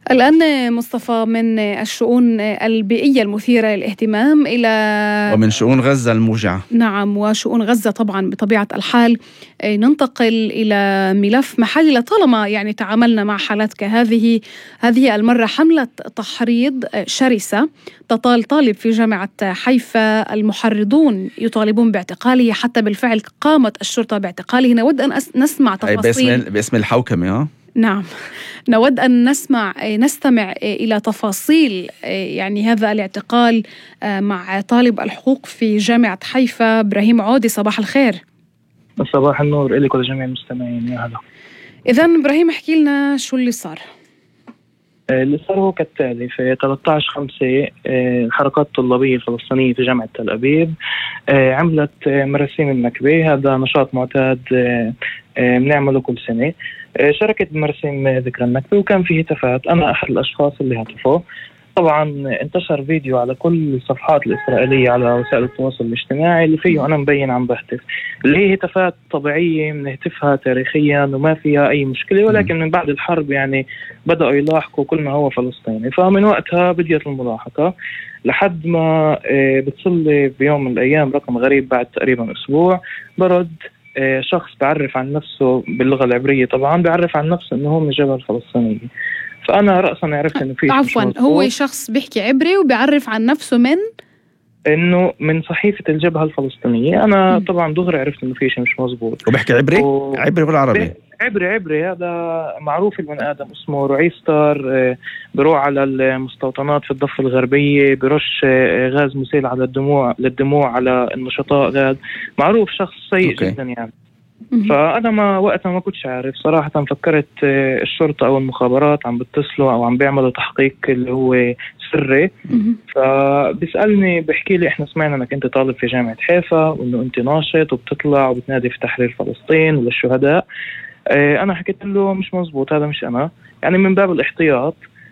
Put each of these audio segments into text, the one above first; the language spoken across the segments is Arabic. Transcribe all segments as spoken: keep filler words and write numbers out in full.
الآن مصطفى، من الشؤون البيئية المثيرة للاهتمام إلى ومن شؤون غزة الموجعة. نعم، وشؤون غزة طبعا بطبيعة الحال. ننتقل إلى ملف محلي. لطالما يعني تعاملنا مع حالات كهذه، هذه المرة حملة تحريض شرسة تطال طالب في جامعة حيفا. المحرضون يطالبون باعتقاله، حتى بالفعل قامت الشرطة باعتقاله. نود أن نسمع تفاصيل باسم, باسم الحوكمة. ها؟ نعم، نود أن نسمع نستمع إلى تفاصيل يعني هذا الاعتقال مع طالب الحقوق في جامعة حيفا إبراهيم عودي. صباح الخير. صباح النور إليك ولجميع المستمعين. يا هلا. إذن إبراهيم، احكي لنا شو اللي صار. اللي صار هو كالتالي: في ثلاثة عشر خمسة الحركات الطلابية الفلسطينية في جامعة تل أبيب عملت مراسيم النكبة. هذا نشاط معتاد بنعمله كل سنة. شاركت بمراسيم ذكرى النكبة وكان فيه هتافات. أنا أحد الأشخاص اللي هتفوا. طبعا انتشر فيديو على كل الصفحات الإسرائيلية على وسائل التواصل الاجتماعي اللي فيه أنا مبين عم بهتف، اللي هي هتافات طبيعية بنهتفها تاريخيا وما فيها أي مشكلة، ولكن من بعد الحرب يعني بدأوا يلاحقوا كل ما هو فلسطيني. فمن وقتها بديت الملاحقة لحد ما بتصل بيوم من الأيام رقم غريب. بعد تقريبا أسبوع برد شخص بعرف عن نفسه باللغة العبرية، طبعا بعرف عن نفسه أنه هو من الجبهة الفلسطينية. فأنا رأسا عرفت إنه في عفوا هو شخص بيحكي عبري وبيعرف عن نفسه من إنه من صحيفة الجبهة الفلسطينية. أنا م. طبعا دغري عرفت إنه في شيء مش مزبوط. وبيحكي عبري و... عبري ولا عربي؟ عبري عبري. هذا معروف البني آدم اسمه روعيستر، بروح على المستوطنات في الضفة الغربية، برش غاز مسيل على الدموع للدموع على النشطاء. غاز معروف، شخص سيء أوكي. جدا يعني. فأنا ما وقتها ما كنتش عارف صراحة. فكرت الشرطة أو المخابرات عم بتصلوا أو عم بيعملوا تحقيق اللي هو سري. فبيسألني بحكي لي إحنا سمعنا أنك أنت طالب في جامعة حيفا وأنه أنت ناشط وبتطلع وبتنادي في تحرير فلسطين وللشهداء. أنا حكيت له مش مزبوط، هذا مش أنا، يعني من باب الاحتياط.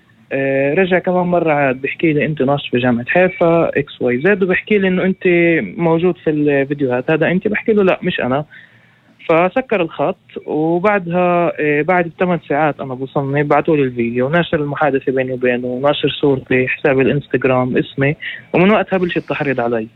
رجع كمان مرة عاد بحكي لي أنت ناشط في جامعة حيفا إكس واي زد، وبحكي لي أنه أنت موجود في الفيديوهات، هذا أنت؟ بحكي له لا مش أنا. فسكر الخط. وبعدها بعد ثمان ساعات أنا بوصلني بعتوا لي الفيديو وناشر المحادثة بيني وبينه وناشر صورتي حساب الإنستغرام اسمي. ومن وقتها بلش التحريض علي.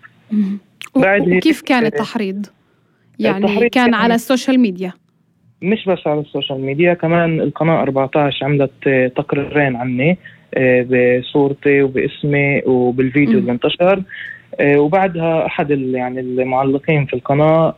وكيف كان التحريض؟ يعني التحريض كان على السوشيال ميديا؟ مش بس على السوشيال ميديا، كمان القناة أربعة عشر عملت تقريرين عني بصورتي وباسمي وبالفيديو اللي انتشر. وبعدها أحد يعني المعلقين في القناة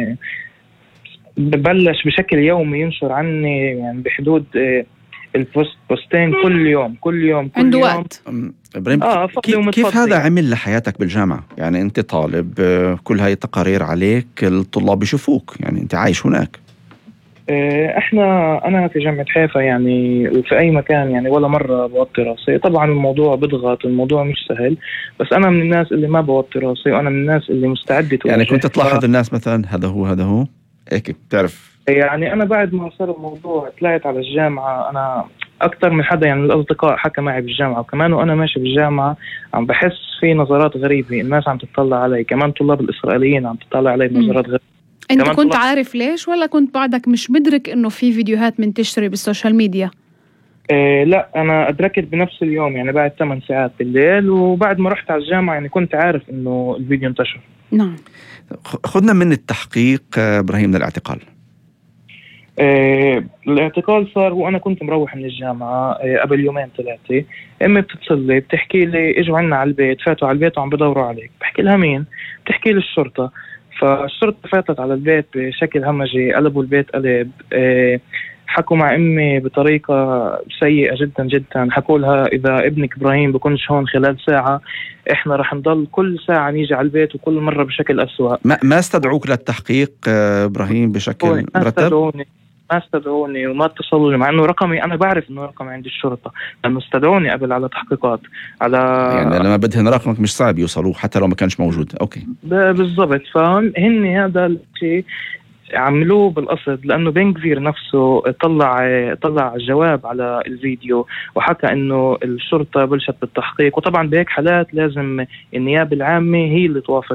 ببلش بشكل يومي ينشر عني يعني بحدود البوست بوستين كل يوم كل يوم كل عنده يوم. وقت. إبراهيم، آه كيف, كيف هذا عمل لحياتك بالجامعة؟ يعني أنت طالب، كل هاي التقارير عليك، الطلاب بيشوفوك، يعني أنت عايش هناك. احنا انا في جامعة حيفا يعني وفي اي مكان يعني ولا مرة بوطي راسي. طبعا الموضوع بضغط، الموضوع مش سهل، بس انا من الناس اللي ما بوطي راسي وانا من الناس اللي مستعدة. يعني كنت تلاحظ الناس مثلا هذا هو هذا هو هيك بتعرف؟ يعني انا بعد ما صار الموضوع طلعت على الجامعة، انا اكثر من حدا يعني الاصدقاء حكى معي بالجامعة، وكمان وانا ماشي بالجامعة عم بحس في نظرات غريبة، الناس عم تطلع علي، كمان طلاب الاسرائيليين عم تطلع علي بنظرات غريبة. انت كنت عارف ليش ولا كنت بعدك مش مدرك انه في فيديوهات منتشرة بالسوشيال ميديا؟ إيه لا، انا ادركت بنفس اليوم يعني بعد ثمان ساعات بالليل، وبعد ما رحت على الجامعة يعني كنت عارف انه الفيديو انتشر. نعم. خذنا من التحقيق ابراهيم للاعتقال. إيه الاعتقال صار وانا كنت مروح من الجامعة إيه قبل يومين ثلاثة. امي بتتصل لي بتحكي لي اجوا عنا على البيت، فاتوا على البيت وعم بدوروا عليك. بحكي لها مين؟ بتحكي لي الشرطة. فالشرطة فاتت على البيت بشكل همجي، قلبوا البيت قلب. إيه حكوا مع امي بطريقة سيئة جدا جدا. حكوا لها اذا ابنك ابراهيم بكونش هون خلال ساعة احنا رح نضل كل ساعة نيجي على البيت وكل مرة بشكل أسوأ. ما ما استدعوك للتحقيق ابراهيم بشكل مرتب؟ ما استدعوني ما استدعوني وما اتصلوا لي، مع انه رقمي انا بعرف انه رقمي عند الشرطة، لانه استدعوني قبل على تحقيقات على يعني لما بدهن رقمك مش صعب يوصلوا حتى لو ما كانش موجود. اوكي بالضبط. فهن هذا الشيء عملوه بالقصد، لأنه بن كفير نفسه طلع طلع جواب على الفيديو وحكى إنه الشرطة بلشت بالتحقيق. وطبعا بهيك حالات لازم النيابة العامة هي اللي توافق